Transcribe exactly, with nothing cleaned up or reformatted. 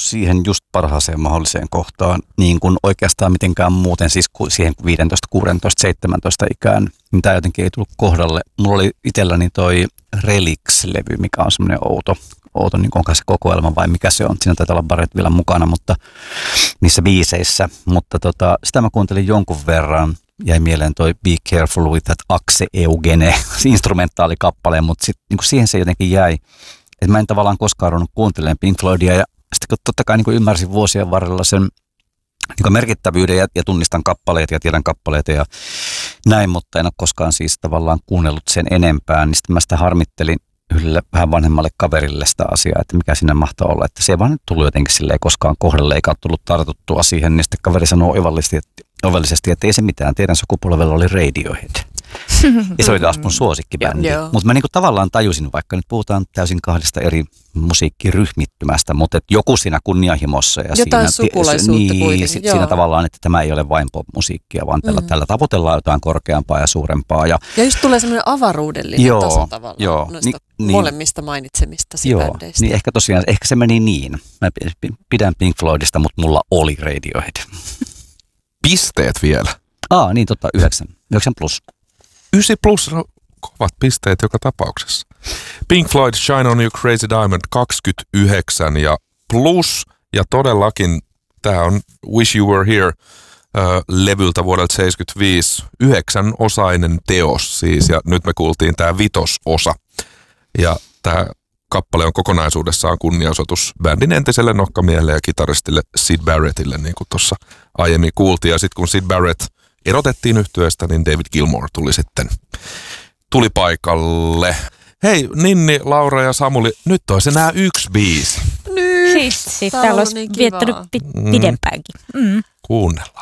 siihen just parhaaseen mahdolliseen kohtaan, niin kuin oikeastaan mitenkään muuten, siis siihen viisitoista, kuusitoista, seitsemäntoista ikään, niin tämä jotenkin ei tullut kohdalle. Mulla oli itselläni toi Relics-levy, mikä on semmoinen outo, outo niin onko se kokoelma vai mikä se on. Siinä taitaa olla Barrett vielä mukana, mutta niissä biiseissä. Mutta tota, sitä mä kuuntelin jonkun verran. Jäi mieleen toi Be Careful with that Axe Eugene, instrumentaalikappale, mutta sit, niin siihen se jotenkin jäi. Että mä en tavallaan koskaan ruvennut kuuntelemaan Pink Floydia. Ja sitten kun totta kai niin ymmärsin vuosien varrella sen niin merkittävyyden ja, ja tunnistan kappaleita ja tiedän kappaleita ja näin, mutta en ole koskaan siis tavallaan kuunnellut sen enempää. Niin sitten mä sitä harmittelin yhdelle vähän vanhemmalle kaverille sitä asiaa, että mikä siinä mahtaa olla. Että se ei vaan nyt tullut jotenkin silleen koskaan kohdalle, eikä ole tullut tartuttua siihen. Niin sitten kaveri sanoo ovallisesti, että, ovallisesti, että ei se mitään. Teidän sukupolvella oli Radiohead. Ja se oli taas mun suosikkibändi. Mutta mä niinku tavallaan tajusin, vaikka nyt puhutaan täysin kahdesta eri musiikkiryhmittymästä, mutta joku siinä kunnianhimossa. Ja jotain siinä, sukulaisuutta niin, kuitenkin. Sit siinä tavallaan, että tämä ei ole vain pop-musiikkia, vaan tällä, mm. tällä tavoitellaan jotain korkeampaa ja suurempaa. Ja, ja just tulee semmoinen avaruudellinen joo, taso tavallaan joo, noista niin, molemmista mainitsemistasi joo, bändeistä. Niin ehkä tosiaan, ehkä se meni niin. Mä pidän Pink Floydista, mutta mulla oli Radiohead. Pisteet vielä. Aa, niin totta, yhdeksän. Yhdeksän plus. Ysi plus, no, kovat pisteet joka tapauksessa. Pink Floyd, Shine on You Crazy Diamond, kaksikymmentäyhdeksän ja plus. Ja todellakin tämä on Wish You Were Here äh, levyltä vuodelta seitsemänkymmentäviisi. Yhdeksän-osainen teos siis, ja nyt me kuultiin tämä vitososa. Ja tämä kappale on kokonaisuudessaan kunniaosoitus bändin entiselle nokkamiehelle ja kitaristille Syd Barrettille, niin kuin tuossa aiemmin kuultiin. Ja sitten kun Syd Barrett erotettiin yhtyeestä, niin David Gilmour tuli sitten tuli paikalle. Hei, Ninni, Laura ja Samuli, nyt olisi enää yksi biisi. Hitsi, täällä olisi niin viettänyt pi- pidempäänkin. Mm. Kuunnellaan.